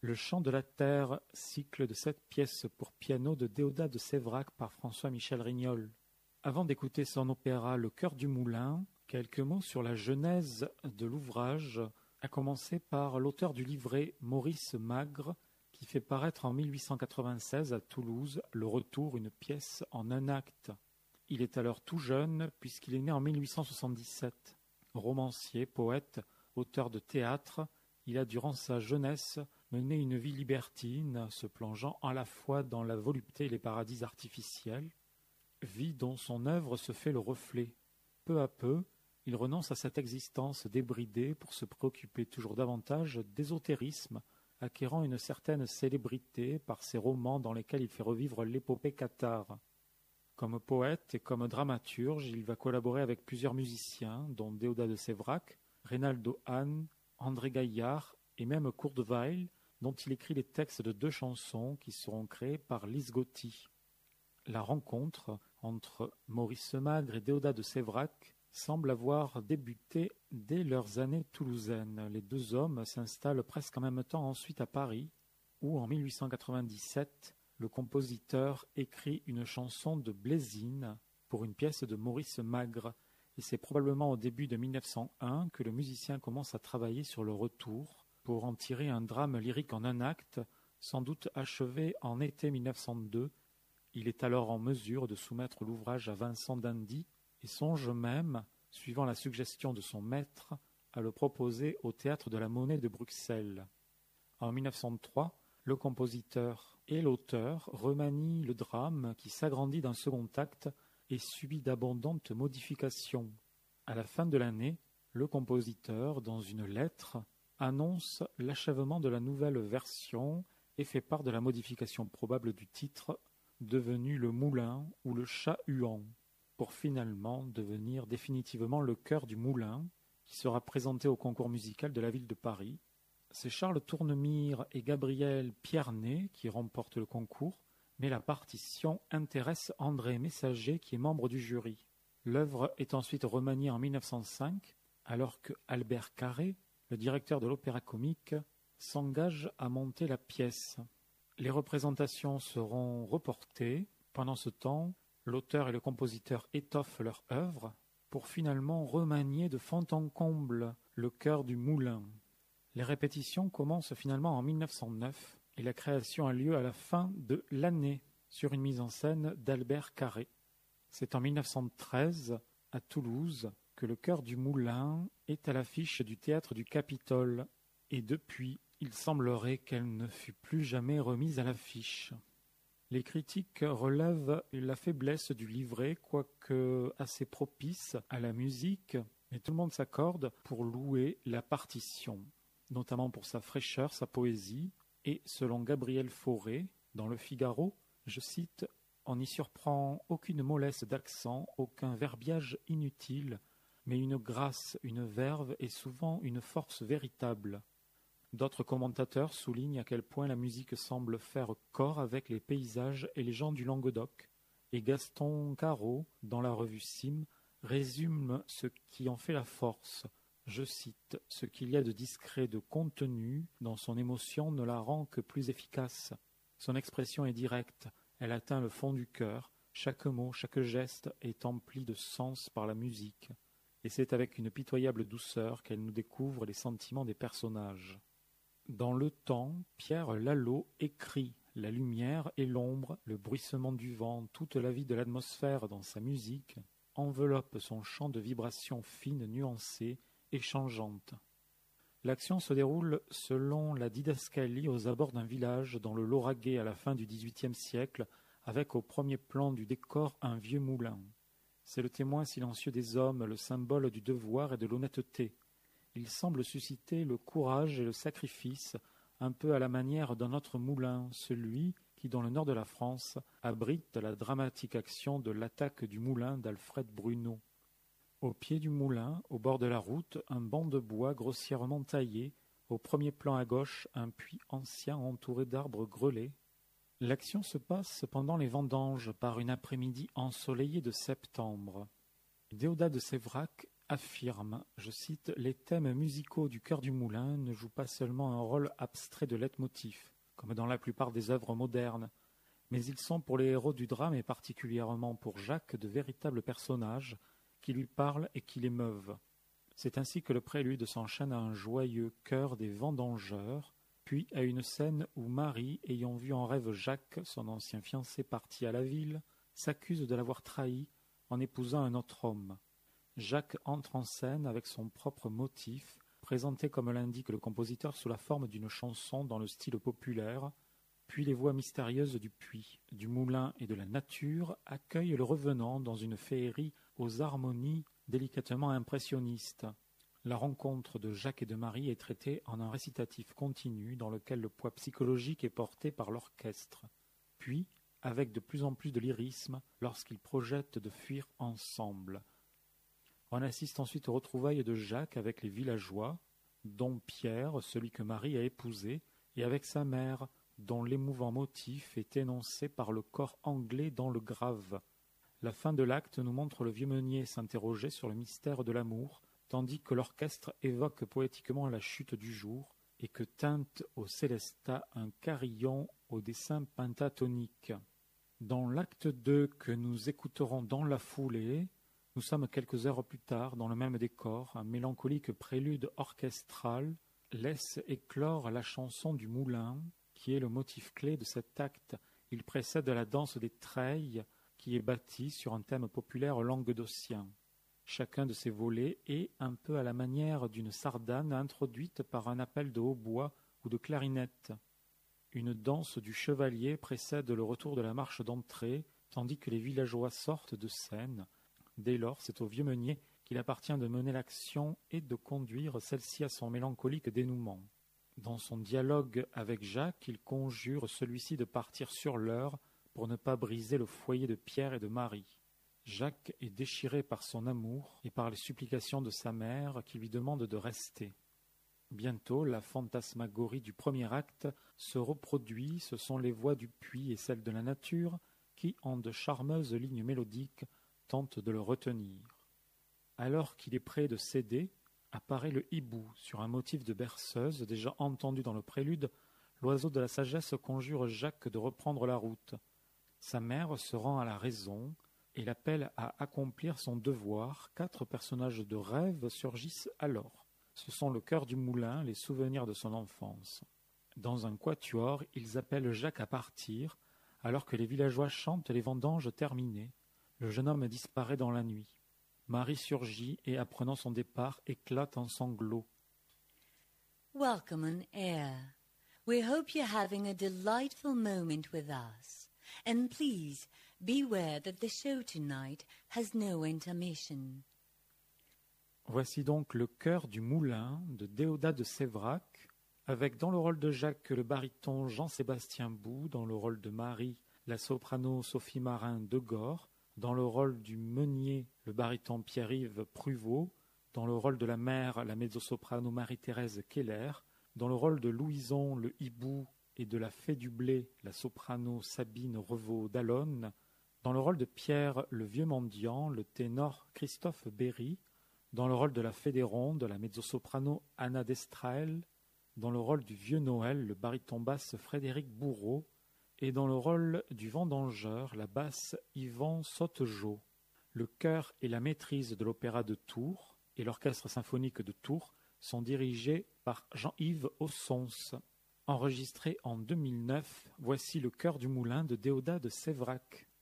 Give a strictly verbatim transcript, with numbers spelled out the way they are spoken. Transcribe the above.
Le chant de la terre, cycle de sept pièces pour piano de Déodat de Séverac par François-Michel Rignol. Avant d'écouter son opéra Le Cœur du Moulin, quelques mots sur la genèse de l'ouvrage, à commencer par l'auteur du livret Maurice Magre, qui fait paraître en mille huit cent quatre-vingt-seize à Toulouse Le Retour, une pièce en un acte. Il est alors tout jeune puisqu'il est né en mille huit cent soixante-dix-sept. Romancier, poète, auteur de théâtre, il a durant sa jeunesse mené une vie libertine, se plongeant à la fois dans la volupté et les paradis artificiels, vie dont son œuvre se fait le reflet. Peu à peu, il renonce à cette existence débridée pour se préoccuper toujours davantage d'ésotérisme, acquérant une certaine célébrité par ses romans dans lesquels il fait revivre l'épopée cathare. Comme poète et comme dramaturge, il va collaborer avec plusieurs musiciens, dont Déodat de Séverac, Reynaldo Hahn, André Gaillard et même Kurt Weill, dont il écrit les textes de deux chansons qui seront créées par Lise Gotti. La rencontre entre Maurice Magre et Déodat de Séverac semble avoir débuté dès leurs années toulousaines. Les deux hommes s'installent presque en même temps ensuite à Paris, où en mille huit cent quatre-vingt-dix-sept, le compositeur écrit une chanson de Blésine pour une pièce de Maurice Magre, et c'est probablement au début de mille neuf cent un que le musicien commence à travailler sur le retour pour en tirer un drame lyrique en un acte, sans doute achevé en été mille neuf cent deux. Il est alors en mesure de soumettre l'ouvrage à Vincent d'Indy et songe même, suivant la suggestion de son maître, à le proposer au Théâtre de la Monnaie de Bruxelles. En mille neuf cent trois, le compositeur et l'auteur remanient le drame qui s'agrandit d'un second acte et subit d'abondantes modifications. À la fin de l'année, le compositeur, dans une lettre, annonce l'achèvement de la nouvelle version et fait part de la modification probable du titre, devenu Le Moulin ou Le Chat Huant, pour finalement devenir définitivement Le Cœur du Moulin, qui sera présenté au concours musical de la ville de Paris. C'est Charles Tournemire et Gabriel Pierné qui remportent le concours, mais la partition intéresse André Messager qui est membre du jury. L'œuvre est ensuite remaniée en mille neuf cent cinq, alors que Albert Carré, le directeur de l'Opéra-Comique, s'engage à monter la pièce. Les représentations seront reportées. Pendant ce temps, l'auteur et le compositeur étoffent leur œuvre pour finalement remanier de fond en comble Le Cœur du Moulin. Les répétitions commencent finalement en mille neuf cent neuf et la création a lieu à la fin de l'année sur une mise en scène d'Albert Carré. C'est en mille neuf cent treize, à Toulouse, que Le Cœur du Moulin est à l'affiche du théâtre du Capitole, et depuis, il semblerait qu'elle ne fut plus jamais remise à l'affiche. Les critiques relèvent la faiblesse du livret, quoique assez propice à la musique, mais tout le monde s'accorde pour louer la partition, notamment pour sa fraîcheur, sa poésie, et selon Gabriel Fauré, dans Le Figaro, je cite, « On n'y surprend aucune mollesse d'accent, aucun verbiage inutile, mais une grâce, une verve et souvent une force véritable. » D'autres commentateurs soulignent à quel point la musique semble faire corps avec les paysages et les gens du Languedoc, et Gaston Carreau, dans la revue Sim, résume ce qui en fait la force. Je cite, « Ce qu'il y a de discret, de contenu dans son émotion ne la rend que plus efficace. Son expression est directe, elle atteint le fond du cœur, chaque mot, chaque geste est empli de sens par la musique, et c'est avec une pitoyable douceur qu'elle nous découvre les sentiments des personnages. » Dans Le Temps, Pierre Lalo écrit « La lumière et l'ombre, le bruissement du vent, toute la vie de l'atmosphère dans sa musique enveloppe son champ de vibrations fines, nuancées, et changeante. » L'action se déroule selon la didascalie aux abords d'un village dans le Lauragais à la fin du dix-huitième siècle, avec au premier plan du décor un vieux moulin. C'est le témoin silencieux des hommes, le symbole du devoir et de l'honnêteté. Il semble susciter le courage et le sacrifice, un peu à la manière d'un autre moulin, celui qui, dans le nord de la France, abrite la dramatique action de l'attaque du moulin d'Alfred Bruneau. Au pied du moulin, au bord de la route, un banc de bois grossièrement taillé, au premier plan à gauche, un puits ancien entouré d'arbres grelets. L'action se passe pendant les vendanges, par une après-midi ensoleillée de septembre. Déodat de Séverac affirme, je cite, « Les thèmes musicaux du Cœur du Moulin ne jouent pas seulement un rôle abstrait de leitmotiv, comme dans la plupart des œuvres modernes, mais ils sont pour les héros du drame et particulièrement pour Jacques de véritables personnages qui lui parlent et qui l'émeuvent. C'est ainsi que le prélude s'enchaîne à un joyeux chœur des vendangeurs, puis à une scène où Marie, ayant vu en rêve Jacques, son ancien fiancé parti à la ville, s'accuse de l'avoir trahi en épousant un autre homme. Jacques entre en scène avec son propre motif, présenté comme l'indique le compositeur sous la forme d'une chanson dans le style populaire, puis les voix mystérieuses du puits, du moulin et de la nature accueillent le revenant dans une féerie aux harmonies délicatement impressionnistes. La rencontre de Jacques et de Marie est traitée en un récitatif continu dans lequel le poids psychologique est porté par l'orchestre, puis avec de plus en plus de lyrisme lorsqu'ils projettent de fuir ensemble. On assiste ensuite aux retrouvailles de Jacques avec les villageois, dont Pierre, celui que Marie a épousé, et avec sa mère, dont l'émouvant motif est énoncé par le corps anglais dans le grave. La fin de l'acte nous montre le vieux meunier s'interroger sur le mystère de l'amour, tandis que l'orchestre évoque poétiquement la chute du jour et que teinte au célestat un carillon au dessin pentatonique. Dans l'acte deux que nous écouterons dans la foulée, nous sommes quelques heures plus tard dans le même décor, un mélancolique prélude orchestral laisse éclore la chanson du moulin, qui est le motif clé de cet acte. Il précède la danse des treilles, qui est bâtie sur un thème populaire languedocien. Chacun de ces volets est, un peu à la manière d'une sardane, introduite par un appel de hautbois ou de clarinette. Une danse du chevalier précède le retour de la marche d'entrée, tandis que les villageois sortent de scène. Dès lors, c'est au vieux meunier qu'il appartient de mener l'action et de conduire celle-ci à son mélancolique dénouement. Dans son dialogue avec Jacques, il conjure celui-ci de partir sur l'heure pour ne pas briser le foyer de Pierre et de Marie. Jacques est déchiré par son amour et par les supplications de sa mère qui lui demande de rester. Bientôt, la fantasmagorie du premier acte se reproduit, ce sont les voix du puits et celles de la nature qui, en de charmeuses lignes mélodiques, tentent de le retenir. Alors qu'il est prêt de céder, apparaît le hibou sur un motif de berceuse déjà entendu dans le prélude. L'oiseau de la sagesse conjure Jacques de reprendre la route. Sa mère se rend à la raison et l'appelle à accomplir son devoir. Quatre personnages de rêve surgissent alors. Ce sont le cœur du moulin, les souvenirs de son enfance. Dans un quatuor, ils appellent Jacques à partir, alors que les villageois chantent les vendanges terminées. Le jeune homme disparaît dans la nuit. Marie surgit et, apprenant son départ, éclate en sanglots. Welcome on air. We hope you're having a delightful moment with us. And please, beware that the show tonight has no intermission. Voici donc le chœur du moulin de Déodat de Séverac, avec dans le rôle de Jacques le baryton Jean-Sébastien Bou, dans le rôle de Marie la soprano Sophie Marin de Gore, dans le rôle du meunier le baryton Pierre-Yves Pruvot, dans le rôle de la mère la mezzo-soprano Marie-Thérèse Keller, dans le rôle de Louison le hibou et de la fée du blé la soprano Sabine Revaux d'Allonne, dans le rôle de Pierre le vieux mendiant le ténor Christophe Berry, dans le rôle de la fée des rondes la mezzo-soprano Anna Destrael, dans le rôle du vieux Noël le baryton basse Frédéric Bourreau, et dans le rôle du vendangeur la basse Yvan Sautejeau. Le chœur et la maîtrise de l'opéra de Tours et l'orchestre symphonique de Tours sont dirigés par Jean-Yves Ossons. Enregistré en deux mille neuf, voici le chœur du moulin de Déodat de Séverac.